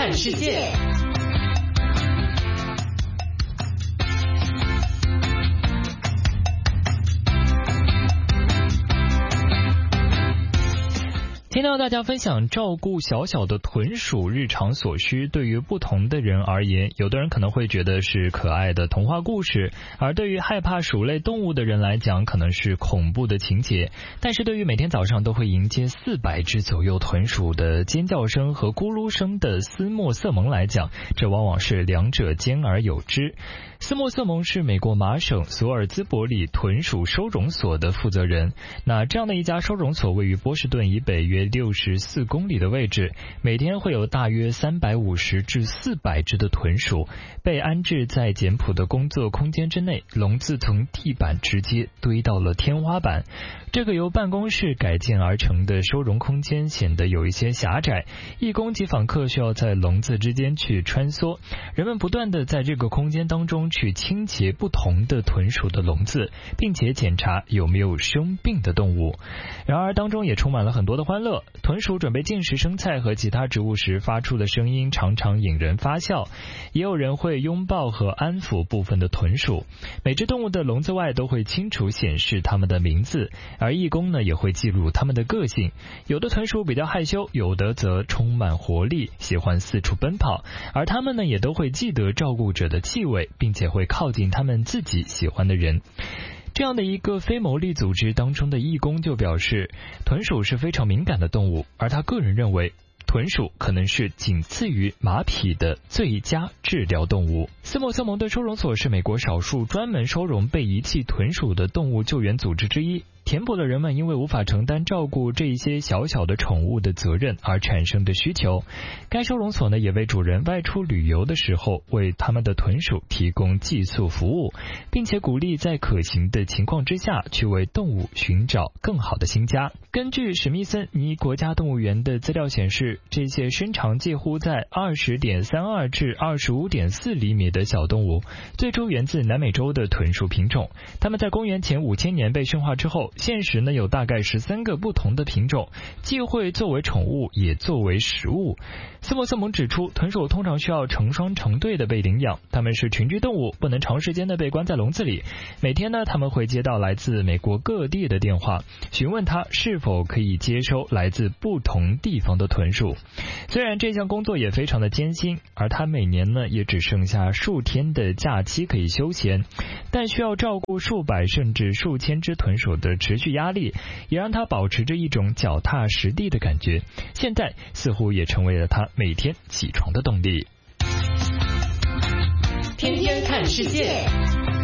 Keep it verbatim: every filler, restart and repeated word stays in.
看世界。听到大家分享照顾小小的豚鼠日常所需，对于不同的人而言，有的人可能会觉得是可爱的童话故事，而对于害怕鼠类动物的人来讲，可能是恐怖的情节。但是对于每天早上都会迎接四百只左右豚鼠的尖叫声和咕噜声的斯莫瑟蒙来讲，这往往是两者兼而有之。斯莫瑟蒙是美国麻省索尔兹伯里豚鼠收容所的负责人。那这样的一家收容所位于波士顿以北约六十四公里的位置，每天会有大约三百五十至四百只的豚鼠被安置在简朴的工作空间之内，笼子从地板直接堆到了天花板。这个由办公室改建而成的收容空间显得有一些狭窄，义工及访客需要在笼子之间去穿梭，人们不断地在这个空间当中去清洁不同的豚鼠的笼子，并且检查有没有生病的动物。然而当中也充满了很多的欢乐，豚鼠准备进食生菜和其他植物时发出的声音常常引人发笑，也有人会拥抱和安抚部分的豚鼠。每只动物的笼子外都会清楚显示它们的名字，而义工呢也会记录它们的个性。有的豚鼠比较害羞，有的则充满活力，喜欢四处奔跑，而它们呢也都会记得照顾者的气味，并且会靠近他们自己喜欢的人。这样的一个非牟利组织当中的义工就表示，豚鼠是非常敏感的动物，而他个人认为豚鼠可能是仅次于马匹的最佳治疗动物。斯莫瑟蒙顿收容所是美国少数专门收容被遗弃豚鼠的动物救援组织之一，填补了人们因为无法承担照顾这一些小小的宠物的责任而产生的需求。该收容所呢，也为主人外出旅游的时候为他们的豚鼠提供寄宿服务，并且鼓励在可行的情况之下去为动物寻找更好的新家。根据史密森尼国家动物园的资料显示，这些身长介乎在 二十点三二 至 二十五点四 厘米的小动物，最初源自南美洲的豚鼠品种。它们在公元前五千年被驯化之后，现实呢有大概十三个不同的品种，既会作为宠物，也作为食物。斯莫瑟蒙指出，豚鼠通常需要成双成对的被领养，它们是群居动物，不能长时间的被关在笼子里。每天呢，他们会接到来自美国各地的电话，询问他是否可以接收来自不同地方的豚鼠。虽然这项工作也非常的艰辛，而他每年呢也只剩下数天的假期可以休闲，但需要照顾数百甚至数千只豚鼠的持续压力，也让他保持着一种脚踏实地的感觉。现在似乎也成为了他每天起床的动力。 天天看世界。